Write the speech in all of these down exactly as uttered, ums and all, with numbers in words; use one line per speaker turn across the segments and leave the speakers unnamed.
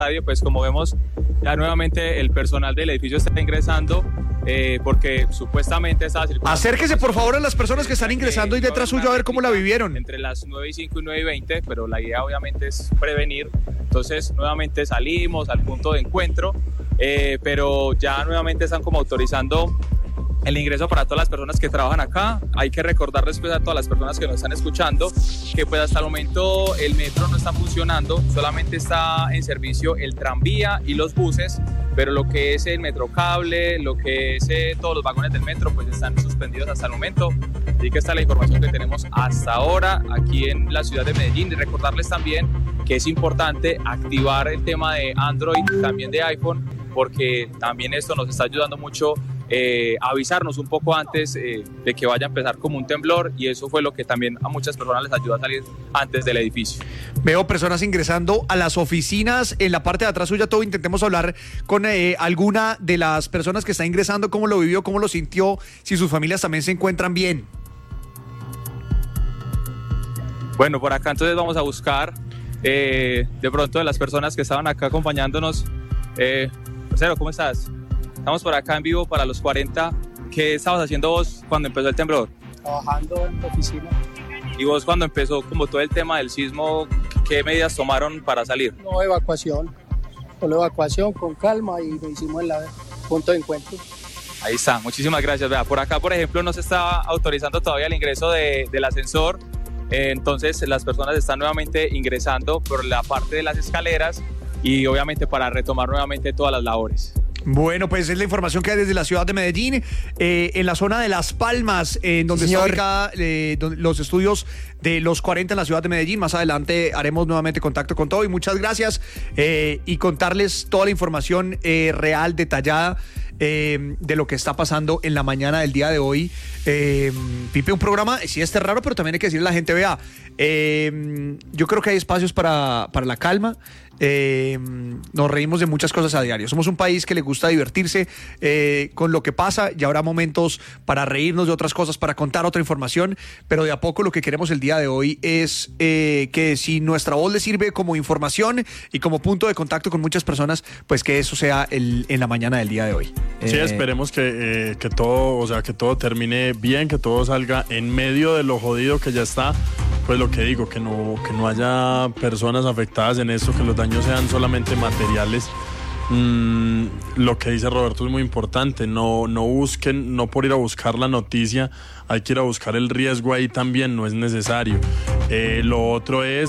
estadio, pues como vemos, ya nuevamente el personal del edificio está ingresando, eh, porque supuestamente estaba circulando.
Acérquese por favor a las personas que están ingresando y detrás suyo a ver cómo la vivieron.
Entre las nueve y cinco y nueve y veinte, pero la idea obviamente es prevenir. Entonces nuevamente salimos al punto de encuentro, eh, pero ya nuevamente están como autorizando el ingreso para todas las personas que trabajan acá. Hay que recordarles pues a todas las personas que nos están escuchando que pues hasta el momento el metro no está funcionando, solamente está en servicio el tranvía y los buses, pero lo que es el metrocable, lo que es eh, todos los vagones del metro pues están suspendidos hasta el momento. Así que esta es la información que tenemos hasta ahora aquí en la ciudad de Medellín. Y recordarles también que es importante activar el tema de Android, también de iPhone, porque también esto nos está ayudando mucho eh, a avisarnos un poco antes eh, de que vaya a empezar como un temblor, y eso fue lo que también a muchas personas les ayudó a salir antes del edificio.
Veo personas ingresando a las oficinas. En la parte de atrás suya, todo, intentemos hablar con eh, alguna de las personas que está ingresando, cómo lo vivió, cómo lo sintió, si sus familias también se encuentran bien.
Bueno, por acá entonces vamos a buscar eh, de pronto de las personas que estaban acá acompañándonos. Eh, Cero, ¿cómo estás? Estamos por acá en vivo para los cuarenta. ¿Qué estabas haciendo vos cuando empezó el temblor?
Trabajando en la oficina.
¿Y vos cuando empezó como todo el tema del sismo, qué medidas tomaron para salir?
No, evacuación. Solo evacuación con calma y lo hicimos en la punto de encuentro.
Ahí está, muchísimas gracias. Vea, por acá, por ejemplo, no se está autorizando todavía el ingreso de, del ascensor. Eh, entonces las personas están nuevamente ingresando por la parte de las escaleras y obviamente para retomar nuevamente todas las labores.
Bueno, pues es la información que hay desde la ciudad de Medellín, eh, en la zona de Las Palmas, eh, en donde
Señor.
está ubicada eh, los estudios de los cuarenta en la ciudad de Medellín. Más adelante haremos nuevamente contacto con todo y muchas gracias, eh, y contarles toda la información eh, real, detallada, eh, de lo que está pasando en la mañana del día de hoy. Eh, Pipe, un programa, sí, este es raro, pero también hay que decirle a la gente, vea, eh, yo creo que hay espacios para, para la calma. Eh, nos reímos de muchas cosas a diario. Somos un país que le gusta divertirse eh, con lo que pasa, y habrá momentos para reírnos de otras cosas, para contar otra información, pero de a poco lo que queremos el día de hoy es eh, que si nuestra voz le sirve como información y como punto de contacto con muchas personas, pues que eso sea el, en la mañana del día de hoy.
Sí,
eh,
esperemos que, eh, que todo, o sea, que todo termine bien, que todo salga en medio de lo jodido que ya está. Pues lo que digo, que no, que no haya personas afectadas en esto, que los daños sean solamente materiales. Mm, lo que dice Roberto es muy importante, no, no busquen, no por ir a buscar la noticia, hay que ir a buscar el riesgo ahí también, no es necesario. Eh, lo otro es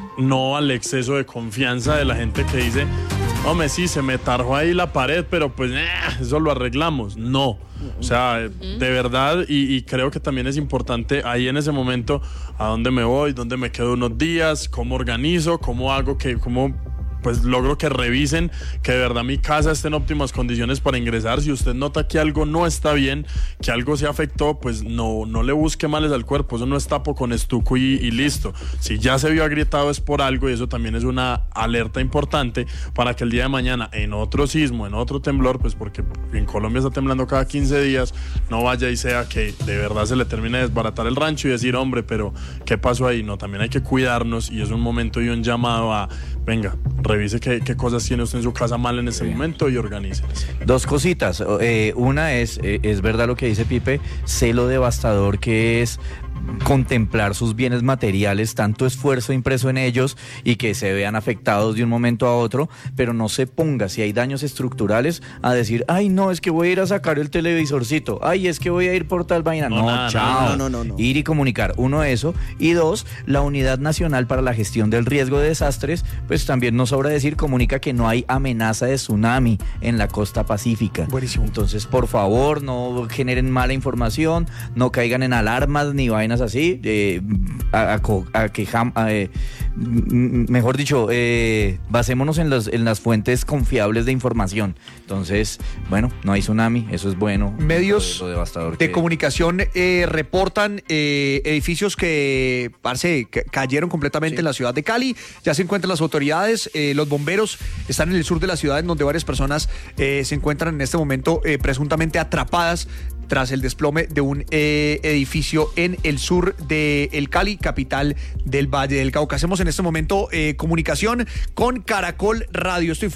no al exceso de confianza de la gente que dice, hombre, sí, se me tarjó ahí la pared, pero pues eh, eso lo arreglamos. No, o sea, de verdad, y, y creo que también es importante ahí en ese momento a dónde me voy, dónde me quedo unos días, cómo organizo, cómo hago que, cómo pues logro que revisen que de verdad mi casa esté en óptimas condiciones para ingresar. Si usted nota que algo no está bien, que algo se afectó, pues no, no le busque males al cuerpo, eso no es tapo con estuco y, y listo. Si ya se vio agrietado es por algo, y eso también es una alerta importante para que el día de mañana en otro sismo, en otro temblor, pues porque en Colombia está temblando cada quince días, no vaya y sea que de verdad se le termine de desbaratar el rancho y decir, hombre, pero ¿qué pasó ahí? No, también hay que cuidarnos, y es un momento y un llamado a, venga, revise qué, qué cosas tiene usted en su casa mal en ese
Bien.
momento y organícelas.
Dos cositas. Eh, una es, eh, es verdad lo que dice Pipe, sé lo devastador que es contemplar sus bienes materiales, tanto esfuerzo impreso en ellos y que se vean afectados de un momento a otro, pero no se ponga, si hay daños estructurales, a decir, ay no, es que voy a ir a sacar el televisorcito, ay es que voy a ir por tal vaina, no,
No, nada,
chao,
no, no, no, no.
ir y comunicar, uno eso, y dos, la Unidad Nacional para la Gestión del Riesgo de Desastres, pues también nos sobra decir, comunica que no hay amenaza de tsunami en la costa pacífica.
Buenísimo.
Entonces, por favor, no generen mala información, no caigan en alarmas ni vainas así, eh, a, a, a que jam, a, eh, mejor dicho, eh, basémonos en, los, en las fuentes confiables de información. Entonces, bueno, no hay tsunami, eso es bueno.
Medios
lo, lo devastador
de
que...
comunicación eh, reportan eh, edificios que, parce, ca- cayeron completamente
Sí.
en la ciudad de Cali. Ya se encuentran las autoridades, eh, los bomberos están en el sur de la ciudad, en donde varias personas eh, se encuentran en este momento eh, presuntamente atrapadas tras el desplome de un eh, edificio en el sur de el Cali, capital del Valle del Cauca. Hacemos en este momento eh, comunicación con Caracol Radio. Estoy